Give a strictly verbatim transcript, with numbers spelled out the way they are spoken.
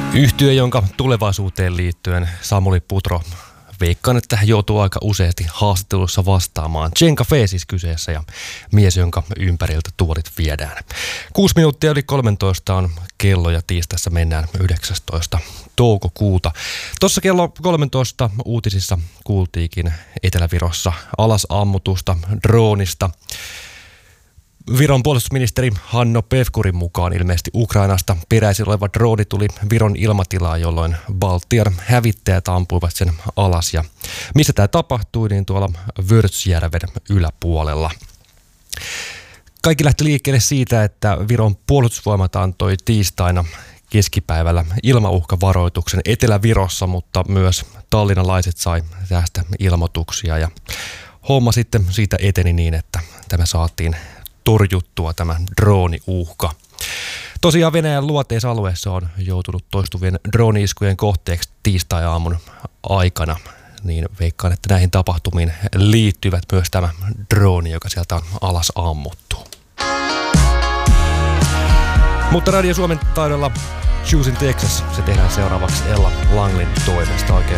Yhtye, jonka tulevaisuuteen liittyen Samuli Putro veikkaan, että hän joutuu aika useasti haastattelussa vastaamaan. Jenka Fee siis kyseessä ja mies, jonka ympäriltä tuolit viedään. Kuusi minuuttia yli kolmetoista on kello ja tiistaissa mennään yhdeksästoista toukokuuta. Tuossa kello kolmetoista uutisissa kuultiinkin Etelä-Virossa alasammutusta droonista. Viron puolustusministeri Hanno Pevkurin mukaan ilmeisesti Ukrainasta peräisin oleva drooni tuli Viron ilmatilaan, jolloin Baltian hävittäjät ampuivat sen alas. Ja missä tämä tapahtui, niin tuolla Vörtsjärven yläpuolella. Kaikki lähti liikkeelle siitä, että Viron puolustusvoimat antoi tiistaina keskipäivällä ilmauhkavaroituksen Etelä-Virossa, mutta myös tallinnalaiset sai tästä ilmoituksia. Ja homma sitten siitä eteni niin, että tämä saatiin torjuttua tämä drooniuhka. Tosiaan Venäjän luoteisalueessa on joutunut toistuvien drooni-iskujen kohteeksi tiistai-aamun aikana, niin veikkaan, että näihin tapahtumiin liittyvät myös tämä drooni, joka sieltä on alas ammuttu. Mutta Radio Suomen taidolla Choosing Texas, se tehdään seuraavaksi Ella Langlin toimesta. Oikein